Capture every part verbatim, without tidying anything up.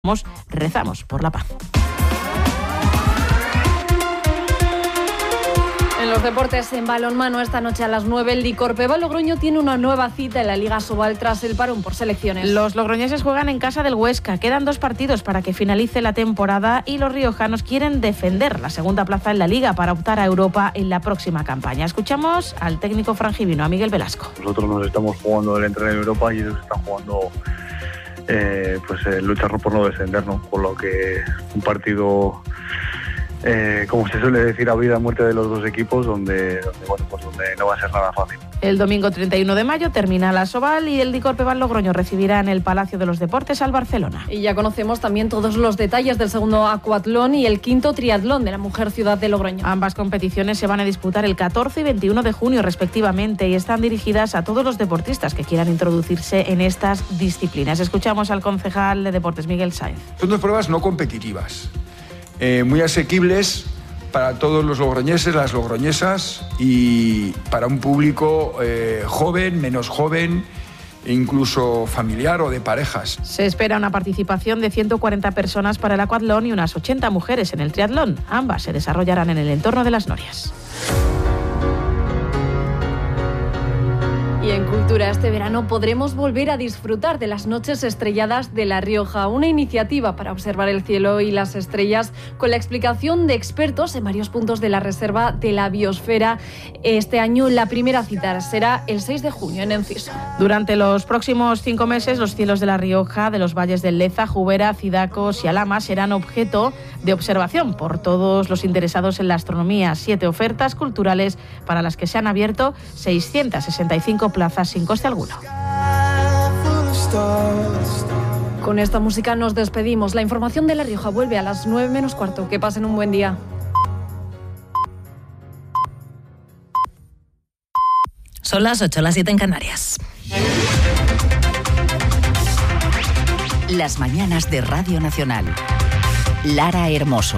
Rezamos por la paz. En los deportes, en balonmano, esta noche a las nueve, el Dicorpeba Logroño tiene una nueva cita en la Liga Sobal tras el parón por selecciones. Los logroñeses juegan en casa del Huesca. Quedan dos partidos para que finalice la temporada y los riojanos quieren defender la segunda plaza en la Liga para optar a Europa en la próxima campaña. Escuchamos al técnico frangivino, a Miguel Velasco. Nosotros nos estamos jugando el entrar en Europa y ellos están jugando eh, pues eh, luchar por no descender, ¿no? Por lo que un partido... Eh, como se suele decir, a vida y muerte de los dos equipos, donde, donde, bueno, pues donde no va a ser nada fácil. El domingo treinta y uno de mayo termina la Sobal y el Dicorpeba Logroño recibirá en el Palacio de los Deportes al Barcelona. Y ya conocemos también todos los detalles del segundo acuatlón y el quinto triatlón de la Mujer Ciudad de Logroño. Ambas competiciones se van a disputar el catorce y veintiuno de junio respectivamente y están dirigidas a todos los deportistas que quieran introducirse en estas disciplinas. Escuchamos al concejal de Deportes, Miguel Sáenz. Son dos pruebas no competitivas. Eh, muy asequibles para todos los logroñeses, las logroñesas y para un público eh, joven, menos joven, incluso familiar o de parejas. Se espera una participación de ciento cuarenta personas para el acuatlón y unas ochenta mujeres en el triatlón. Ambas se desarrollarán en el entorno de Las Norias. Y en Cultura, este verano podremos volver a disfrutar de las noches estrelladas de La Rioja, una iniciativa para observar el cielo y las estrellas con la explicación de expertos en varios puntos de la Reserva de la Biosfera. Este año la primera cita será el seis de junio en Enciso. Durante los próximos cinco meses, los cielos de La Rioja, de los valles del Leza, Jubera, Cidacos y Alhama serán objeto de observación por todos los interesados en la astronomía. Siete ofertas culturales para las que se han abierto seiscientas sesenta y cinco plazas sin coste alguno. Con esta música nos despedimos. La información de La Rioja vuelve a las nueve menos cuarto. Que pasen un buen día. Son las ocho, las siete en Canarias. Las mañanas de Radio Nacional. Lara Hermoso.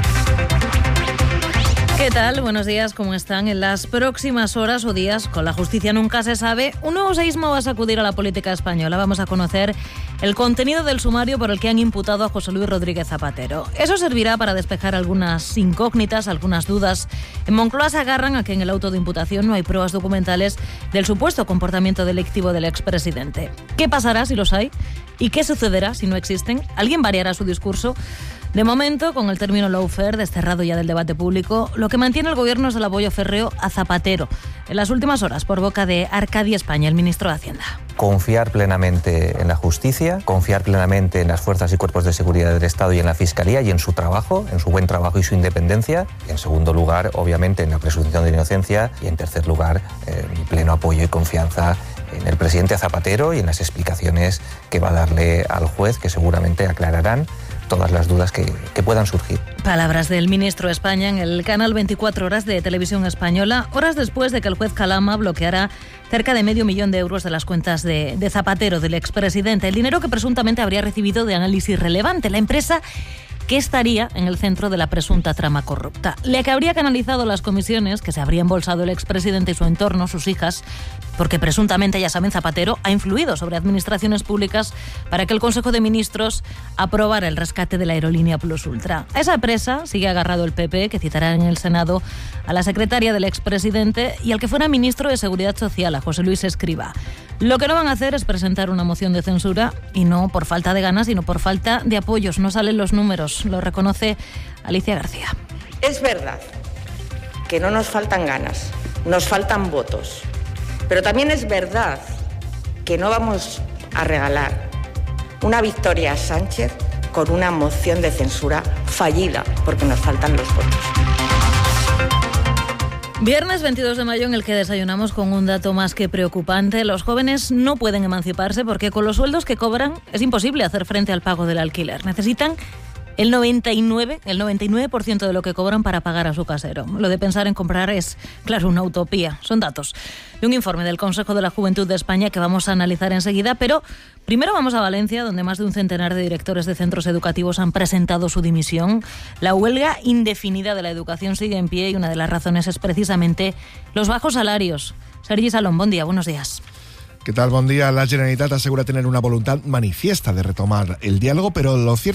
¿Qué tal? Buenos días, ¿cómo están? En las próximas horas o días, con la justicia nunca se sabe, un nuevo seísmo va a sacudir a la política española. Vamos a conocer el contenido del sumario por el que han imputado a José Luis Rodríguez Zapatero. Eso servirá para despejar algunas incógnitas, algunas dudas. En Moncloa se agarran a que en el auto de imputación no hay pruebas documentales del supuesto comportamiento delictivo del expresidente. ¿Qué pasará si los hay? ¿Y qué sucederá si no existen? ¿Alguien variará su discurso? De momento, con el término lawfare desterrado ya del debate público, lo que mantiene el gobierno es el apoyo férreo a Zapatero. En las últimas horas, por boca de Arcadio España, el ministro de Hacienda. Confiar plenamente en la justicia, confiar plenamente en las fuerzas y cuerpos de seguridad del Estado y en la Fiscalía y en su trabajo, en su buen trabajo y su independencia. Y en segundo lugar, obviamente, en la presunción de inocencia. Y en tercer lugar, eh, mi pleno apoyo y confianza en el presidente Zapatero y en las explicaciones que va a darle al juez, que seguramente aclararán todas las dudas que, que puedan surgir. Palabras del ministro de España en el canal veinticuatro horas de Televisión Española, horas después de que el juez Calama bloqueara cerca de medio millón de euros de las cuentas de, de Zapatero, del expresidente. El dinero que presuntamente habría recibido de análisis relevante. La empresa que estaría en el centro de la presunta trama corrupta. La que habría canalizado las comisiones que se habría embolsado el expresidente y su entorno, sus hijas, porque presuntamente, ya saben, Zapatero ha influido sobre administraciones públicas para que el Consejo de Ministros aprobara el rescate de la aerolínea Plus Ultra. A esa presa sigue agarrado el P P, que citará en el Senado a la secretaria del expresidente y al que fuera ministro de Seguridad Social, a José Luis Escrivá. Lo que no van a hacer es presentar una moción de censura, y no por falta de ganas, sino por falta de apoyos. No salen los números, lo reconoce Alicia García. Es verdad que no nos faltan ganas, nos faltan votos. Pero también es verdad que no vamos a regalar una victoria a Sánchez con una moción de censura fallida, porque nos faltan los votos. Viernes veintidós de mayo en el que desayunamos con un dato más que preocupante. Los jóvenes no pueden emanciparse porque con los sueldos que cobran es imposible hacer frente al pago del alquiler. Necesitan el noventa y nueve, el noventa y nueve por ciento de lo que cobran para pagar a su casero. Lo de pensar en comprar es, claro, una utopía. Son datos de un informe del Consejo de la Juventud de España que vamos a analizar enseguida, pero primero vamos a Valencia, donde más de un centenar de directores de centros educativos han presentado su dimisión. La huelga indefinida de la educación sigue en pie y una de las razones es precisamente los bajos salarios. Sergi Salón, buen día, buenos días. ¿Qué tal? Buen día. La Generalitat asegura tener una voluntad manifiesta de retomar el diálogo, pero lo cierto